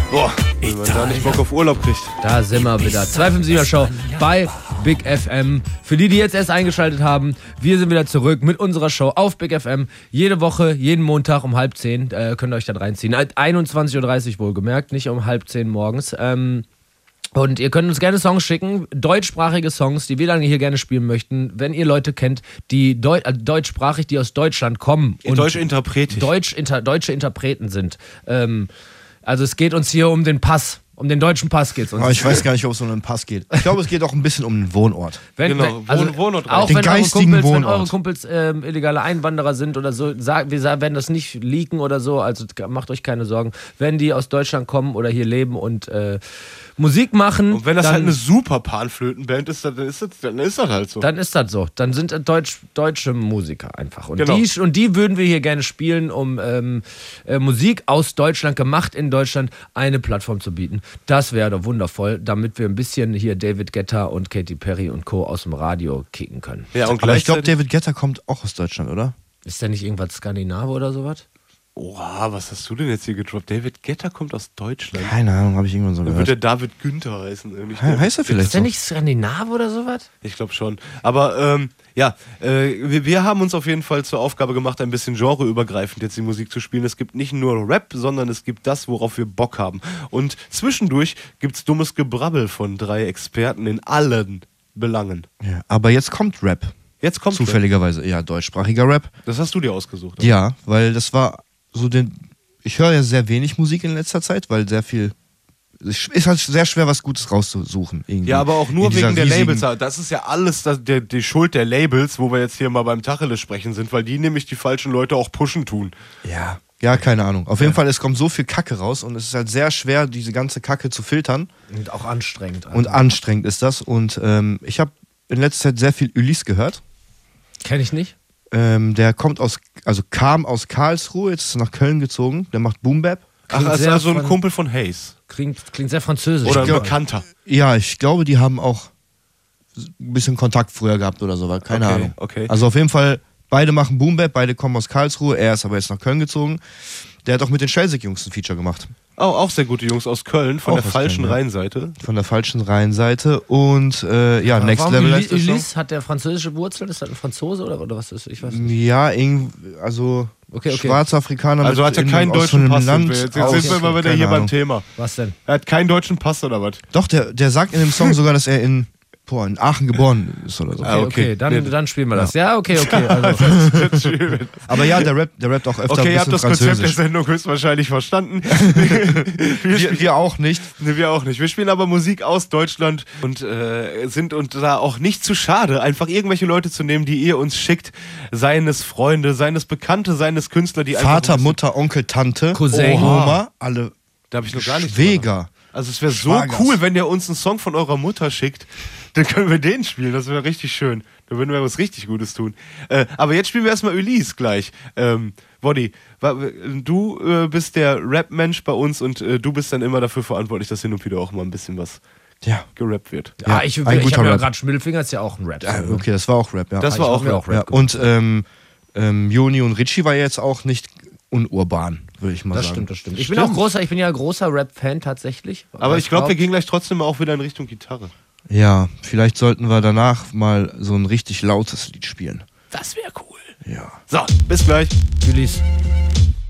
Boah, wenn man da nicht Bock auf Urlaub kriegt. Da sind wir wieder. 257er Show bei Big FM. Für die jetzt erst eingeschaltet haben, wir sind wieder zurück mit unserer Show auf Big FM. Jede Woche, jeden Montag um 9:30 könnt ihr euch dann reinziehen. 21:30 Uhr wohlgemerkt, nicht um 9:30 morgens. Und ihr könnt uns gerne Songs schicken, deutschsprachige Songs, die wir dann hier gerne spielen möchten. Wenn ihr Leute kennt, die deutschsprachig, die aus Deutschland kommen. Und deutsche Interpreten sind. Also es geht uns hier um den Pass. Um den deutschen Pass geht es uns. Aber ich weiß gar nicht, ob es um einen Pass geht. Ich glaube, es geht auch ein bisschen um den Wohnort. Wohnort. Auch den geistigen wenn eure Kumpels illegale Einwanderer sind oder so, wir werden das nicht leaken oder so, also macht euch keine Sorgen. Wenn die aus Deutschland kommen oder hier leben und Musik machen. Und wenn das halt eine super Panflötenband ist, dann ist das halt so. Dann ist das so. Dann sind deutsche Musiker einfach. Und, genau. die würden wir hier gerne spielen, um Musik aus Deutschland, gemacht in Deutschland, eine Plattform zu bieten. Das wäre doch wundervoll, damit wir ein bisschen hier David Guetta und Katy Perry und Co. aus dem Radio kicken können. Ja, und aber ich glaube, David Guetta kommt auch aus Deutschland, oder? Ist der nicht irgendwas Skandinave oder sowas? Oha, was hast du denn jetzt hier gedroppt? David Guetta kommt aus Deutschland. Keine Ahnung, habe ich irgendwann so Dann gehört. wird der David Günther heißen. Heißt er vielleicht Ist der so? nicht Skandinave oder sowas? Ich glaube schon. Aber wir haben uns auf jeden Fall zur Aufgabe gemacht, ein bisschen genreübergreifend jetzt die Musik zu spielen. Es gibt nicht nur Rap, sondern es gibt das, worauf wir Bock haben. Und zwischendurch gibt's dummes Gebrabbel von 3 Experten in allen Belangen. Ja, aber jetzt kommt Rap. Jetzt kommt Zufälligerweise, ja, deutschsprachiger Rap. Das hast du dir ausgesucht. Oder? Ja, weil das war so ich höre ja sehr wenig Musik in letzter Zeit, weil sehr viel. Es ist halt sehr schwer, was Gutes rauszusuchen. Irgendwie. Ja, aber auch nur In dieser wegen der riesigen- Labels. Das ist ja alles die Schuld der Labels, wo wir jetzt hier mal beim Tacheles sprechen sind, weil die nämlich die falschen Leute auch pushen tun. Ja, keine Ahnung. Auf jeden Fall, es kommt so viel Kacke raus und es ist halt sehr schwer, diese ganze Kacke zu filtern. Und auch anstrengend. Also. Und anstrengend ist das. Und ich habe in letzter Zeit sehr viel Ulysse gehört. Kenn ich nicht. Der kam aus Karlsruhe, jetzt ist er nach Köln gezogen. Der macht Boom Bap. Ach, das ist also ein Kumpel von Hayes. Klingt sehr französisch. Oder ein Bekannter. Ja, ich glaube, die haben auch ein bisschen Kontakt früher gehabt oder so. Keine Ahnung. Okay. Also auf jeden Fall, beide machen Boom Bap, beide kommen aus Karlsruhe. Er ist aber jetzt nach Köln gezogen. Der hat auch mit den Schelsig-Jungs ein Feature gemacht. Auch sehr gute Jungs aus Köln, von Auch der aus falschen Köln, ja. Rheinseite. Von der falschen Rheinseite. Und Next Warum Level heißt das Song. Ulysse, hat der französische Wurzeln? Ist das ein Franzose oder was ist? Ich weiß nicht. Ja, Okay. schwarzer Afrikaner. Also hat er keinen deutschen Pass. Jetzt sind wir mal wieder hier beim Thema. Was denn? Er hat keinen deutschen Pass oder was? Doch, der sagt in dem Song sogar, dass er in Aachen geboren ist oder so. Okay, dann spielen wir das. Ja, okay. Also. Aber ja, der rappt auch öfter Okay, ein ihr habt bisschen das Konzept der französisch. Sendung höchstwahrscheinlich verstanden. Wir auch nicht. Nee, wir auch nicht. Wir spielen aber Musik aus Deutschland und sind uns da auch nicht zu schade, einfach irgendwelche Leute zu nehmen, die ihr uns schickt. Seien es Freunde, seien es Bekannte, seien es Künstler, die Vater, einfach... Mutter, Onkel, Tante, Cousin. Oma, alle Da habe ich noch gar nicht... Schwäger. Also es wäre so Schwagers. cool, wenn ihr uns einen Song von eurer Mutter schickt. Dann können wir den spielen, das wäre richtig schön. Da würden wir was richtig Gutes tun. Aber jetzt spielen wir erstmal Ulysse gleich. Woddy, du bist der Rap-Mensch bei uns und du bist dann immer dafür verantwortlich, dass hin und wieder auch mal ein bisschen was gerappt wird. Ja, ich ein habe guter ja Rap. gerade Schmiddelfinger, ist ja auch ein Rap. Ja, okay, das war auch Rap, ja. Das war auch Rap. Ja, und Joni und Richie war jetzt auch nicht unurban, würde ich mal sagen. Das stimmt. Ich bin ja großer Rap-Fan tatsächlich. Aber ich glaube, wir gehen gleich trotzdem auch wieder in Richtung Gitarre. Ja, vielleicht sollten wir danach mal so ein richtig lautes Lied spielen. Das wäre cool. Ja. So, bis gleich. Ulysse.